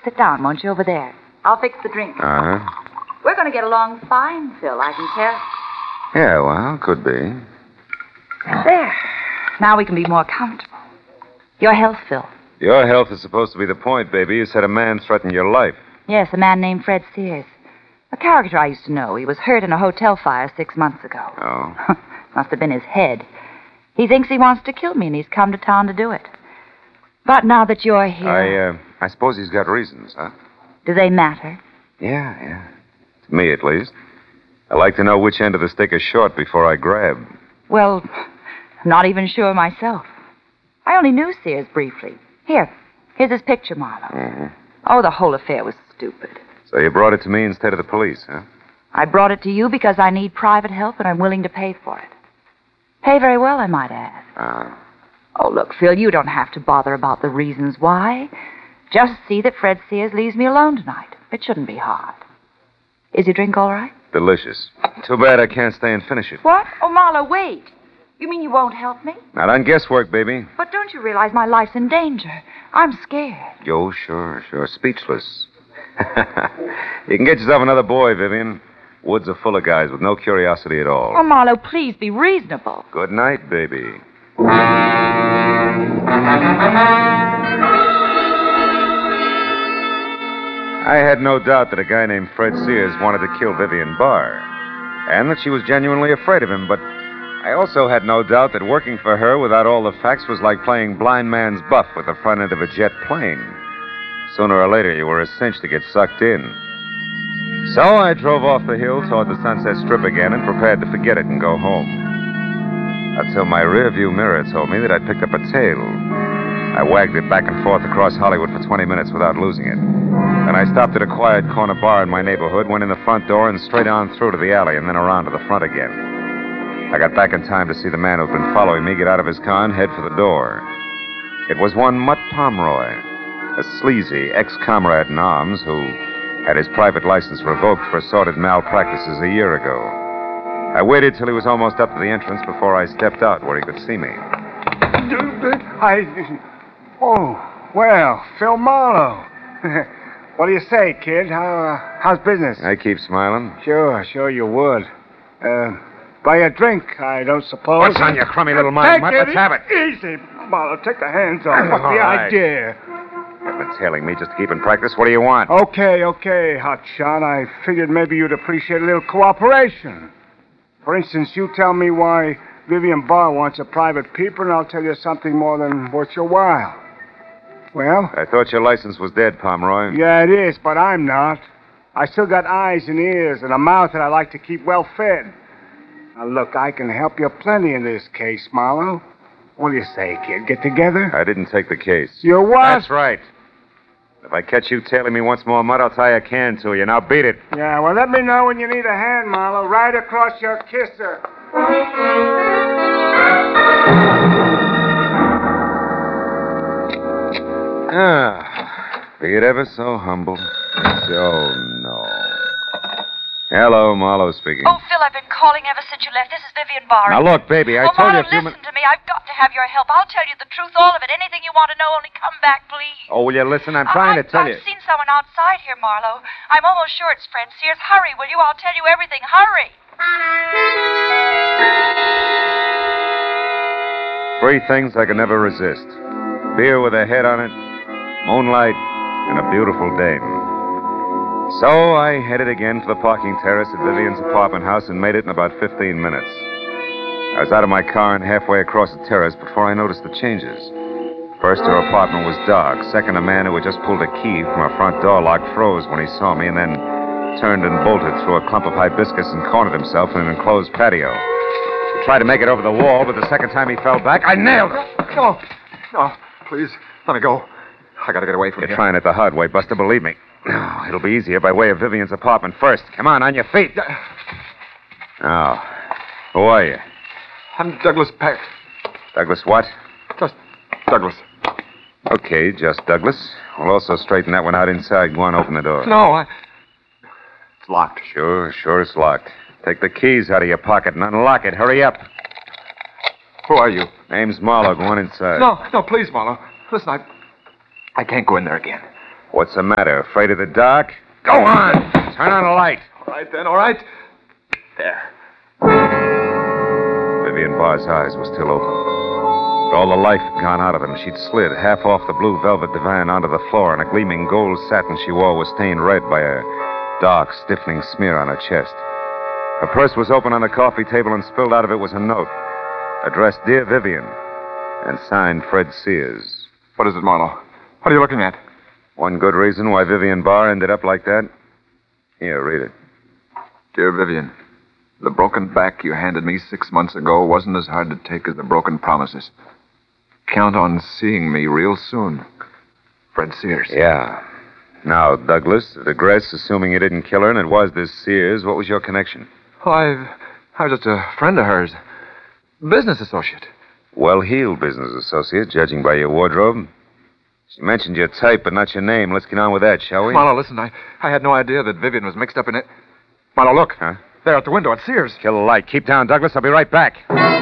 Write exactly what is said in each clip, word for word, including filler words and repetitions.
Sit down, won't you, over there? I'll fix the drink. Uh-huh. We're going to get along fine, Phil, I can tell. Yeah, well, could be. There. Now we can be more comfortable. Your health, Phil. Your health is supposed to be the point, baby. You said a man threatened your life. Yes, a man named Fred Sears. A character I used to know. He was hurt in a hotel fire six months ago. Oh? Must have been his head. He thinks he wants to kill me, and he's come to town to do it. But now that you're here... I, uh, I suppose he's got reasons, huh? Do they matter? Yeah, yeah. To me, at least. I like to know which end of the stick is short before I grab. Well, I'm not even sure myself. I only knew Sears briefly. Here, here's his picture, Marlowe. Mm-hmm. Oh, the whole affair was stupid. So you brought it to me instead of the police, huh? I brought it to you because I need private help and I'm willing to pay for it. Pay very well, I might add. Ah. Oh, look, Phil, you don't have to bother about the reasons why. Just see that Fred Sears leaves me alone tonight. It shouldn't be hard. Is your drink all right? Delicious. Too bad I can't stay and finish it. What? Oh, Marlowe, wait. You mean you won't help me? Not on guesswork, baby. But don't you realize my life's in danger? I'm scared. Yo, sure, sure. Speechless. You can get yourself another boy, Vivian. Woods are full of guys with no curiosity at all. Oh, Marlowe, please be reasonable. Good night, baby. I had no doubt that a guy named Fred Sears wanted to kill Vivian Barr, and that she was genuinely afraid of him, but I also had no doubt that working for her without all the facts was like playing blind man's buff with the front end of a jet plane. Sooner or later, you were a cinch to get sucked in. So I drove off the hill toward the Sunset Strip again and prepared to forget it and go home. Until my rearview mirror told me that I'd picked up a tail. I wagged it back and forth across Hollywood for twenty minutes without losing it. Then I stopped at a quiet corner bar in my neighborhood, went in the front door, and straight on through to the alley, and then around to the front again. I got back in time to see the man who'd been following me get out of his car and head for the door. It was one Mutt Pomeroy, a sleazy ex-comrade in arms who had his private license revoked for sordid malpractices a year ago. I waited till he was almost up to the entrance before I stepped out where he could see me. I... Oh, well, Phil Marlowe. What do you say, kid? How, uh, how's business? I keep smiling. Sure, sure you would. Uh, buy a drink, I don't suppose. What's on your crummy little mind, Mutt? Let's have it. Easy, Marlowe. Take the hands off. What's the right. idea? You've been tailing me just to keep in practice. What do you want? Okay, okay, hotshot. I figured maybe you'd appreciate a little cooperation. For instance, you tell me why Vivian Barr wants a private peeper, and I'll tell you something more than worth your while. Well? I thought your license was dead, Pomeroy. Yeah, it is, but I'm not. I still got eyes and ears and a mouth that I like to keep well fed. Now, look, I can help you plenty in this case, Marlowe. What do you say, kid? Get together? I didn't take the case. You what? That's right. If I catch you tailing me once more, Mutt, I'll tie a can to you. Now beat it. Yeah, well, let me know when you need a hand, Marlowe. Right across your kisser. Ah, be it ever so humble. Oh, no. Hello, Marlowe speaking. Oh, Phil, I've been calling ever since you left. This is Vivian Barr. Now, look, baby, I oh, told Marlowe, you a few listen minutes... to me. I've got to have your help. I'll tell you the truth, all of it. Anything you want to know, only come back, please. Oh, will you listen? I'm trying I, to tell I've you. I've seen someone outside here, Marlowe. I'm almost sure it's Fred Sears. Hurry, will you? I'll tell you everything. Hurry. Three things I could never resist. Beer with a head on it, moonlight, and a beautiful dame. So I headed again for the parking terrace at Vivian's apartment house and made it in about fifteen minutes. I was out of my car and halfway across the terrace before I noticed the changes. First, her apartment was dark. Second, a man who had just pulled a key from her front door lock froze when he saw me and then turned and bolted through a clump of hibiscus and cornered himself in an enclosed patio. He tried to make it over the wall, but the second time he fell back, I nailed him. No, no, please, let me go. I gotta get away from You're here. trying it the hard way, Buster, believe me. Oh, it'll be easier by way of Vivian's apartment first. Come on, on your feet. Now, who are you? I'm Douglas Peck. Douglas what? Just Douglas. Okay, just Douglas. We'll also straighten that one out inside. Go on, open the door. No, I... It's locked. Sure, sure it's locked. Take the keys out of your pocket and unlock it. Hurry up. Who are you? Name's Marlowe. Go on inside. No, no, please, Marlowe. Listen, I... I can't go in there again. What's the matter? Afraid of the dark? Go on! Turn on a light. All right, then, all right. There. Vivian Barr's eyes were still open. But all the life had gone out of them. She'd slid half off the blue velvet divan onto the floor, and a gleaming gold satin she wore was stained red by a dark, stiffening smear on her chest. Her purse was open on the coffee table, and spilled out of it was a note addressed Dear Vivian and signed Fred Sears. What is it, Marlowe? What are you looking at? One good reason why Vivian Barr ended up like that. Here, read it. Dear Vivian, the broken back you handed me six months ago wasn't as hard to take as the broken promises. Count on seeing me real soon. Fred Sears. Yeah. Now, Douglas, at address, assuming you didn't kill her and it was this Sears, what was your connection? Oh, I, I was just a friend of hers. Business associate. Well-heeled business associate, judging by your wardrobe. She mentioned your type, but not your name. Let's get on with that, shall we? Marlowe, listen, I, I had no idea that Vivian was mixed up in it. Marlowe, look. Huh? There at the window at Sears. Kill the light. Keep down, Douglas. I'll be right back.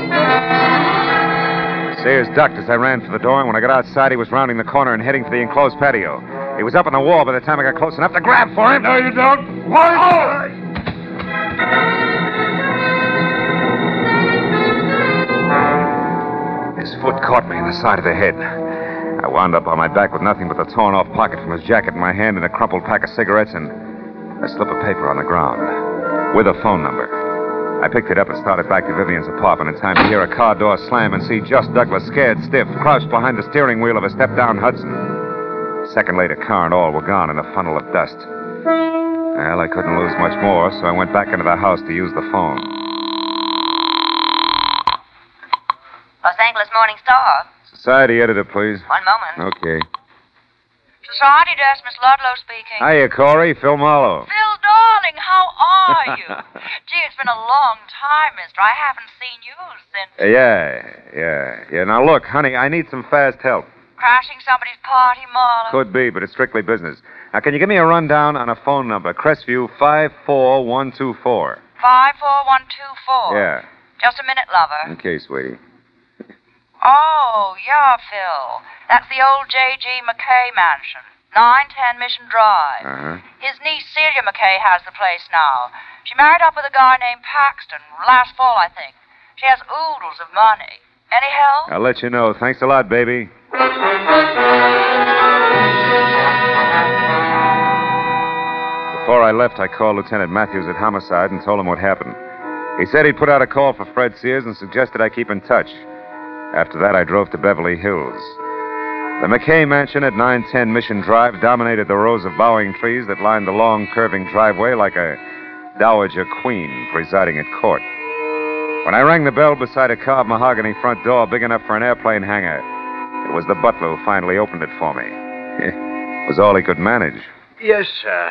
Sears ducked as I ran for the door, and when I got outside, he was rounding the corner and heading for the enclosed patio. He was up on the wall by the time I got close enough to grab for him. No, you don't. What? Oh! His foot caught me in the side of the head. I wound up on my back with nothing but the torn-off pocket from his jacket in my hand and a crumpled pack of cigarettes and a slip of paper on the ground with a phone number. I picked it up and started back to Vivian's apartment in time to hear a car door slam and see just Douglas, scared stiff, crouched behind the steering wheel of a step-down Hudson. A second later, car and all were gone in a funnel of dust. Well, I couldn't lose much more, so I went back into the house to use the phone. Los Angeles Morning Star. Society editor, please. One moment. Okay. Society desk, Miss Ludlow speaking. Hiya, Corey. Phil Marlowe. Phil, darling, how are you? Gee, it's been a long time, mister. I haven't seen you since... Uh, yeah, yeah, yeah. Now, look, honey, I need some fast help. Crashing somebody's party, Marlowe? Could be, but it's strictly business. Now, can you give me a rundown on a phone number? Crestview five four one two four. five four one two four? Yeah. Just a minute, lover. Okay, sweetie. Oh, yeah, Phil. That's the old J G McKay mansion. nine ten Mission Drive. Uh-huh. His niece Celia McKay has the place now. She married up with a guy named Paxton last fall, I think. She has oodles of money. Any help? I'll let you know. Thanks a lot, baby. Before I left, I called Lieutenant Matthews at Homicide and told him what happened. He said he'd put out a call for Fred Sears and suggested I keep in touch. After that, I drove to Beverly Hills. The McKay Mansion at nine ten Mission Drive dominated the rows of bowing trees that lined the long, curving driveway like a dowager queen presiding at court. When I rang the bell beside a carved mahogany front door big enough for an airplane hangar, it was the butler who finally opened it for me. It was all he could manage. Yes, sir.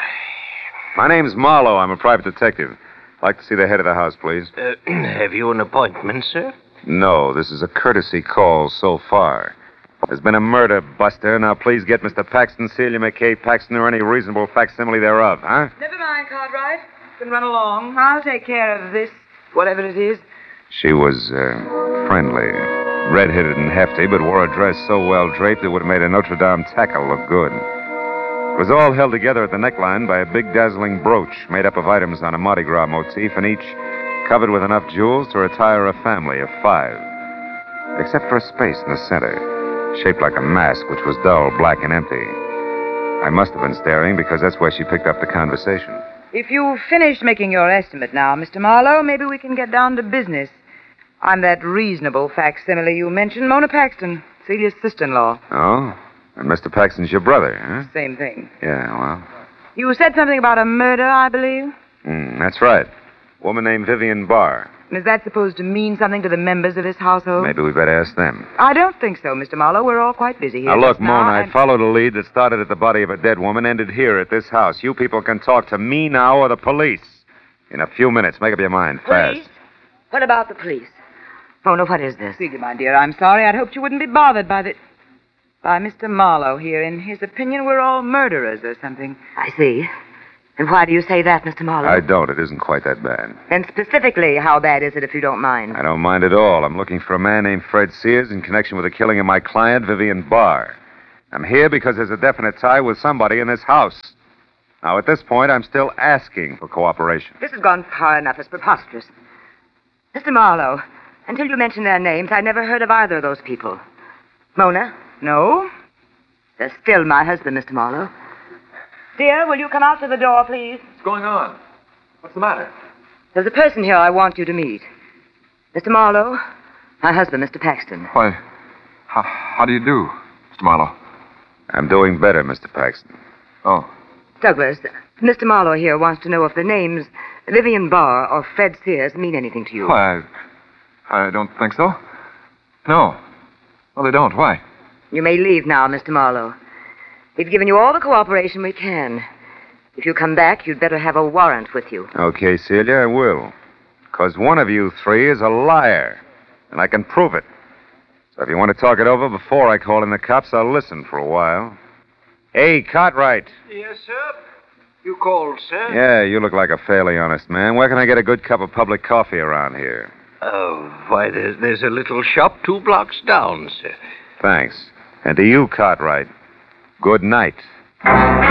My name's Marlowe. I'm a private detective. I'd like to see the head of the house, please. Uh, have you an appointment, sir? No, this is a courtesy call so far. There's been a murder, Buster. Now, please get Mister Paxton, Celia McKay Paxton, or any reasonable facsimile thereof, huh? Never mind, Cartwright. You can run along. I'll take care of this, whatever it is. She was, uh, friendly. Red-headed and hefty, but wore a dress so well draped it would have made a Notre Dame tackle look good. It was all held together at the neckline by a big, dazzling brooch made up of items on a Mardi Gras motif, and each covered with enough jewels to retire a family of five. Except for a space in the center, shaped like a mask, which was dull, black, and empty. I must have been staring because that's where she picked up the conversation. If you've finished making your estimate now, Mister Marlowe, maybe we can get down to business. I'm that reasonable facsimile you mentioned, Mona Paxton, Celia's sister-in-law. Oh? And Mister Paxton's your brother, huh? Same thing. Yeah, well. You said something about a murder, I believe? Mm, that's right. Woman named Vivian Barr. Is that supposed to mean something to the members of this household? Maybe we better ask them. I don't think so, Mister Marlowe. We're all quite busy here. Now, look, just now, Mona, and... I followed a lead that started at the body of a dead woman, ended here at this house. You people can talk to me now or the police. In a few minutes. Make up your mind fast. Police? What about the police? Mona, what is this? Celia, my dear, I'm sorry. I'd hoped you wouldn't be bothered by the... by Mister Marlowe here. In his opinion, we're all murderers or something. I see. And why do you say that, Mister Marlowe? I don't. It isn't quite that bad. And specifically, how bad is it, if you don't mind? I don't mind at all. I'm looking for a man named Fred Sears in connection with the killing of my client, Vivian Barr. I'm here because there's a definite tie with somebody in this house. Now, at this point, I'm still asking for cooperation. This has gone far enough. It's preposterous. Mister Marlowe, until you mentioned their names, I never heard of either of those people. Mona? No. They're still my husband, Mister Marlowe. Dear, will you come out to the door, please? What's going on? What's the matter? There's a person here I want you to meet. Mister Marlowe, my husband, Mister Paxton. Why, how, how do you do, Mister Marlowe? I'm doing better, Mister Paxton. Oh. Douglas, Mister Marlowe here wants to know if the names Vivian Barr or Fred Sears mean anything to you. Why, I, I don't think so. No. Well, they don't. Why? You may leave now, Mister Marlowe. We've given you all the cooperation we can. If you come back, you'd better have a warrant with you. Okay, Celia, I will. Because one of you three is a liar, and I can prove it. So if you want to talk it over before I call in the cops, I'll listen for a while. Hey, Cartwright. Yes, sir. You called, sir? Yeah, you look like a fairly honest man. Where can I get a good cup of public coffee around here? Oh, why, there's, there's a little shop two blocks down, sir. Thanks. And to you, Cartwright, good night.